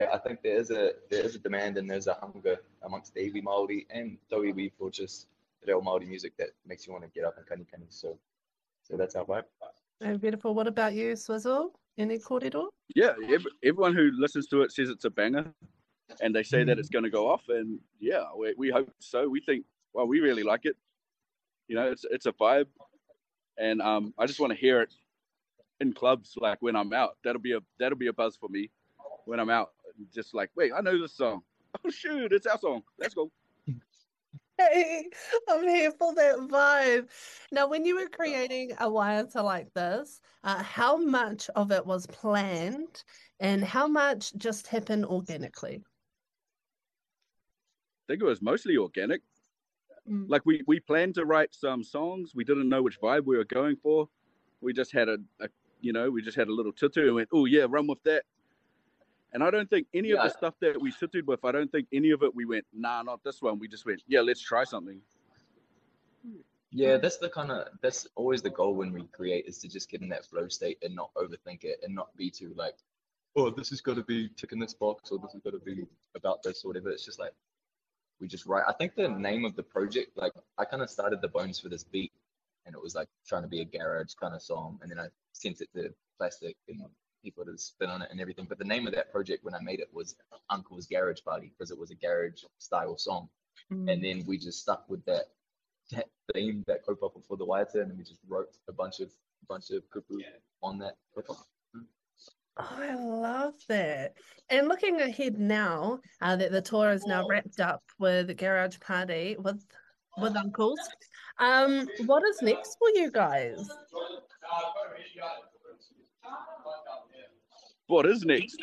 I think there is a demand and there's a hunger amongst the iwi Māori and Tauiwi for just reo Māori music that makes you want to get up and kani. So that's our vibe. Oh, beautiful. What about you, Swizzle? Any kōrero? Yeah, everyone who listens to it says it's a banger, and they say that it's going to go off, and yeah, we hope so. We think, well, we really like it. You know, it's a vibe, and I just want to hear it in clubs, like when I'm out. That'll be a buzz for me when I'm out. Just like, wait, I know this song. Oh shoot, it's our song. Let's go. Hey, I'm here for that vibe. Now, when you were creating a waiata like this, how much of it was planned and how much just happened organically? I think it was mostly organic. Like we planned to write some songs. We didn't know which vibe we were going for. We just had a little tutu and went, oh yeah, run with that. And I don't think any of the stuff that we tutued with, I don't think any of it we went, nah, not this one. We just went, yeah, let's try something. Yeah, that's always the goal when we create, is to just get in that flow state and not overthink it and not be too like, oh, this has got to be ticking this box or this has got to be about this or whatever. It's just like, we just write. I think the name of the project, like I kind of started the bones for this beat and it was like trying to be a garage kind of song. And then I sent it to Plastic and he put his spin on it and everything. But the name of that project when I made it was Uncle's Garage Party because it was a garage style song. And then we just stuck with that theme, that kaupapa for the waiata, and then we just wrote a bunch of kupu on that kaupapa. Oh, I love that. And looking ahead now, that the tour is now wrapped up with the Garage Party with Uncles, what is next for you guys? What is next?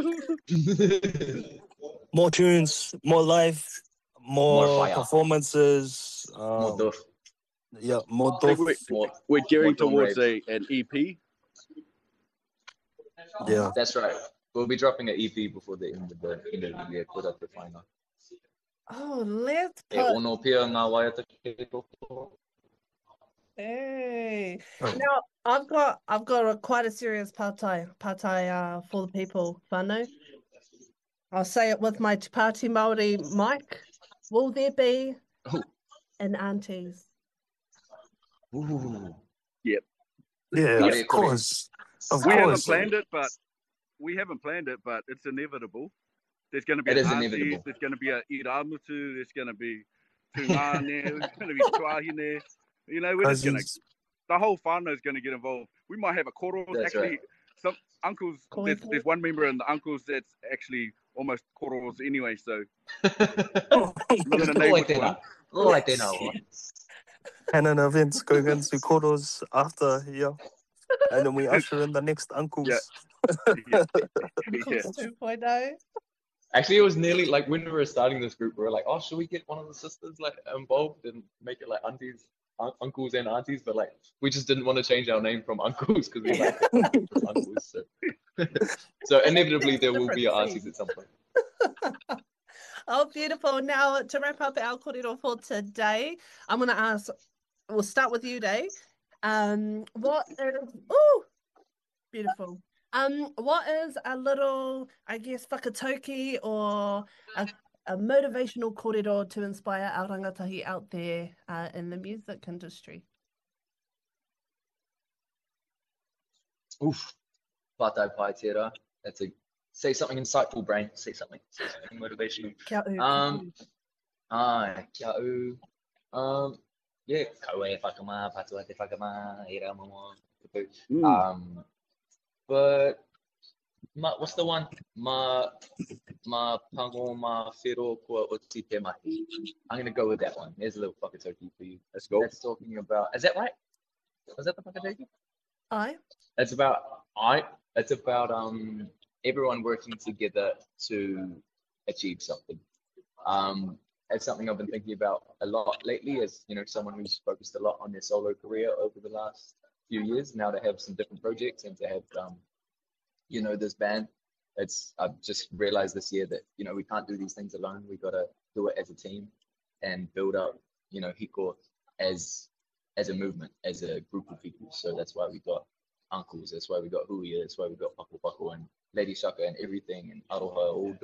More tunes, more live, more fire. performances. More duff. Yeah, more I think duff. we're gearing more towards an EP. Yeah, That's right. We'll be dropping an EP before the end of the year. Put up the final. Oh, let's E put... ono pia ngā waiata ke toko. Hey. Now, I've got quite a serious partai for the people, whānau. I'll say it with my Te Pāti Māori mic. Will there be an aunties? Ooh. Yep. yeah, of course. Of We haven't course. planned it, but it's inevitable. There's going to be It an is auntie, inevitable. there's going to be a iramutu, there's going to be tungane, there's going to be tuahine. You know, we're just going to, Cousins. the whole whānau is going to get involved. We might have a koro. That's Actually, right. some uncles, there's one member in the uncles that's actually almost koros anyway, so I'm not going to name which one. And an events going into Koros after, yeah. And then we usher in the next uncles. Yeah. Uncles 2.0. Actually, it was nearly like when we were starting this group, we were like, oh, should we get one of the sisters like involved and make it like aunties, uncles and aunties? But like, we just didn't want to change our name from uncles because we like uncles. So inevitably there will be aunties at some point. Oh, beautiful. Now, to wrap up our kōrero for today, I'm going to ask, we'll start with you, Dave. What is, beautiful. What is a little, I guess, whakatauki or a motivational kōrero to inspire our rangatahi out there in the music industry? Oof. Pātai pai tērā. That's a, say something insightful, brain. Say something motivational. Kia ū, Kia ū. Yeah, kaua e whakamā, patua te whakamā, e rā momo. But what's the one? Ma pango ma whiro kua o te te mahi. I'm gonna go with that one. There's a little whakatauki for you. Let's go. That's talking about. Is that right? Was that the whakatauki? Aye. It's about everyone working together to achieve something. It's something I've been thinking about a lot lately as, you know, someone who's focused a lot on their solo career over the last few years. Now to have some different projects and to have, you know, this band, I've just realized this year that, you know, we can't do these things alone. We got to do it as a team and build up, you know, Hiko as a movement, as a group of people. So that's why we got uncles, that's why we got Huia, that's why we got Paku Paku, and Lady Shaka and everything, and Aroha all